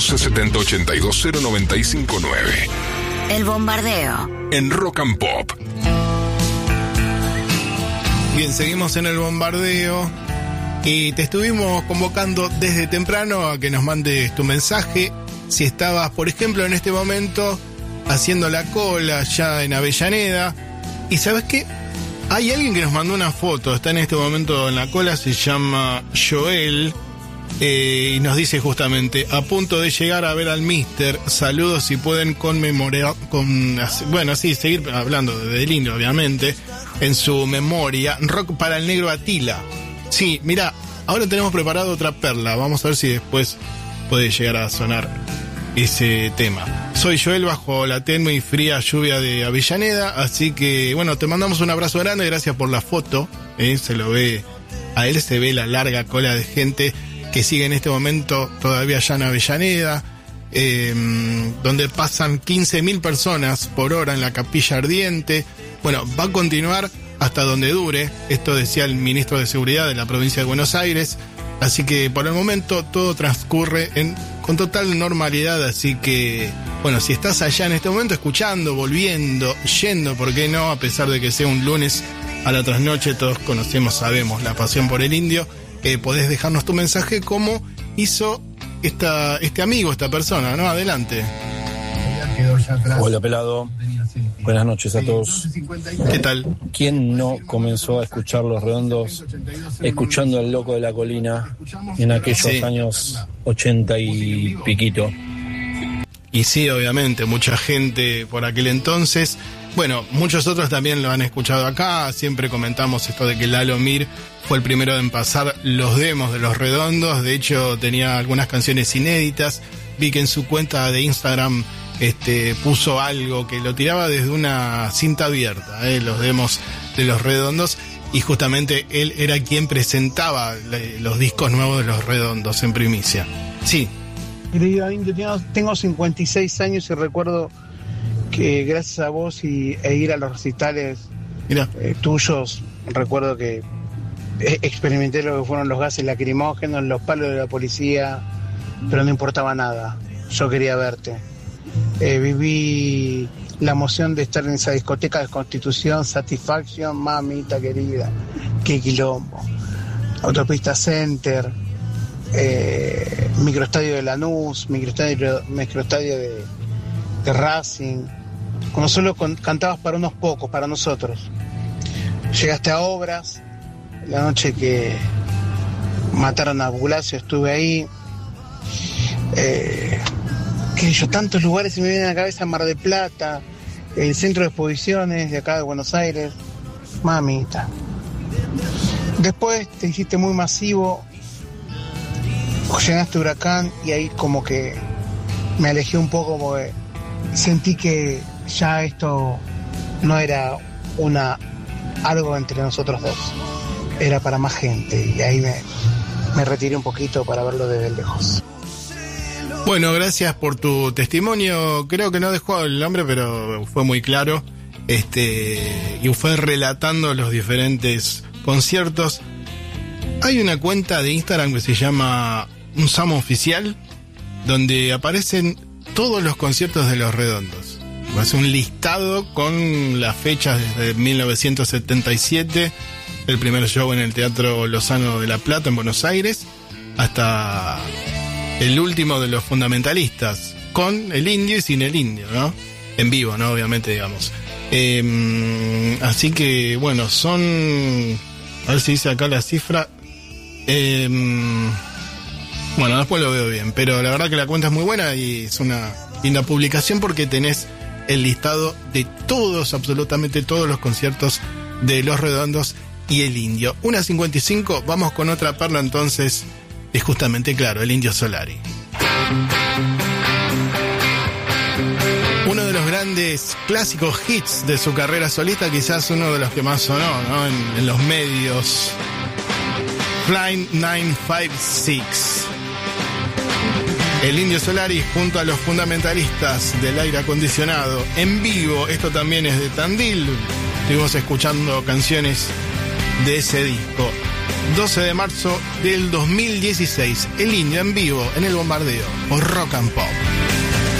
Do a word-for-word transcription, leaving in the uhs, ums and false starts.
once setenta ochenta y dos cero noventa y cinco nueve. El Bombardeo. En Rock and Pop. Bien, seguimos en El Bombardeo. Y te estuvimos convocando desde temprano a que nos mandes tu mensaje. Si estabas, por ejemplo, en este momento haciendo la cola ya en Avellaneda. Y ¿sabes qué? Hay alguien que nos mandó una foto, está en este momento en la cola, se llama Joel, eh, y nos dice justamente, a punto de llegar a ver al Mister, saludos si pueden conmemorar, con, bueno, así, seguir hablando del Indio, obviamente, en su memoria, rock para el negro Atila. Sí, mira, ahora tenemos preparado otra perla, vamos a ver si después puede llegar a sonar ese tema. Soy Joel bajo la tenue y fría lluvia de Avellaneda, así que bueno, te mandamos un abrazo grande, gracias por la foto, ¿eh? Se lo ve, a él se ve la larga cola de gente que sigue en este momento todavía allá en Avellaneda, eh, donde pasan quince mil personas por hora en la Capilla Ardiente. Bueno, va a continuar hasta donde dure, esto decía el ministro de Seguridad de la provincia de Buenos Aires, así que por el momento todo transcurre en, con total normalidad, así que, bueno, si estás allá en este momento escuchando, volviendo, yendo, ¿por qué no? A pesar de que sea un lunes a la trasnoche, todos conocemos, sabemos la pasión por el indio, eh, podés dejarnos tu mensaje como hizo esta, este amigo, esta persona, ¿no? Adelante. Hola, pelado. Buenas noches a todos. ¿Qué tal? ¿Quién no comenzó a escuchar Los Redondos escuchando al Loco de la Colina en aquellos sí. años ochenta y piquito? Y sí, obviamente, mucha gente por aquel entonces. Bueno, muchos otros también lo han escuchado acá. Siempre comentamos esto de que Lalo Mir fue el primero en pasar los demos de Los Redondos. De hecho, tenía algunas canciones inéditas. Vi que en su cuenta de Instagram Este, puso algo que lo tiraba desde una cinta abierta, eh, los demos de Los Redondos, y justamente él era quien presentaba le, los discos nuevos de Los Redondos en primicia. Sí. Tengo cincuenta y seis años y recuerdo que gracias a vos y, e ir a los recitales eh, tuyos, recuerdo que experimenté lo que fueron los gases lacrimógenos, los palos de la policía, pero no importaba nada, yo quería verte. Eh, viví la emoción de estar en esa discoteca de Constitución, Satisfaction, mamita querida, qué quilombo. Autopista Center, eh, microestadio de Lanús, microestadio, microestadio de, de Racing, cuando solo con, cantabas para unos pocos, para nosotros. Llegaste a Obras, la noche que mataron a Bulacio estuve ahí. Eh, qué sé yo, tantos lugares se me vienen a la cabeza, Mar del Plata, el centro de exposiciones de acá de Buenos Aires, mamita. Después te hiciste muy masivo, llenaste Huracán y ahí como que me alejé un poco porque sentí que ya esto no era una algo entre nosotros dos, era para más gente y ahí me, me retiré un poquito para verlo desde lejos. Bueno, gracias por tu testimonio. Creo que no dejó el nombre, pero fue muy claro. Este, y fue relatando los diferentes conciertos. Hay una cuenta de Instagram que se llama Un Samo Oficial, donde aparecen todos los conciertos de Los Redondos. Es un listado con las fechas desde mil novecientos setenta y siete, el primer show en el Teatro Lozano de La Plata en Buenos Aires, hasta el último de Los Fundamentalistas, con el indio y sin el indio, ¿no? En vivo, ¿no? Obviamente, digamos. Eh, así que, bueno, son... A ver si dice acá la cifra. Eh, bueno, después lo veo bien, pero la verdad que la cuenta es muy buena y es una linda publicación porque tenés el listado de todos, absolutamente todos los conciertos de Los Redondos y el indio. una cincuenta y cinco, vamos con otra perla entonces. Es justamente, claro, el Indio Solari. Uno de los grandes clásicos hits de su carrera solista, quizás uno de los que más sonó, ¿no? En, en los medios. Flight novecientos cincuenta y seis. El Indio Solari junto a Los Fundamentalistas del Aire Acondicionado. En vivo, esto también es de Tandil. Estuvimos escuchando canciones de ese disco. doce de marzo del dos mil dieciséis. El Indio en vivo en el Bombardeo por Rock and Pop.